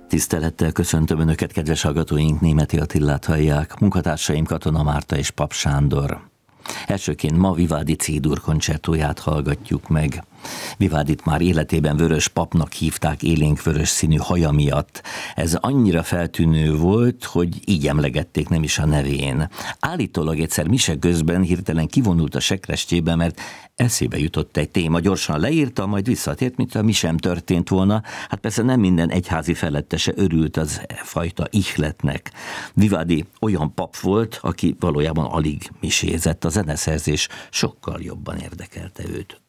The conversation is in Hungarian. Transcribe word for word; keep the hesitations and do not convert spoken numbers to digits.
Tisztelettel köszöntöm Önöket, kedves hallgatóink, Németi Attillát hallják, munkatársaim Katona Márta és Pap Sándor. Elsőként ma Vivaldi C-dur koncertóját hallgatjuk meg. Vivaldit már életében vörös papnak hívták élénk vörös színű haja miatt. Ez annyira feltűnő volt, hogy így emlegették nem is a nevén. Állítólag egyszer mise közben hirtelen kivonult a sekrestjébe, mert eszébe jutott egy téma, gyorsan leírta, majd visszatért, mint mi sem történt volna. Hát persze nem minden egyházi felettese örült az fajta ihletnek. Vivaldi olyan pap volt, aki valójában alig misézett, a zeneszerzés sokkal jobban érdekelte őt.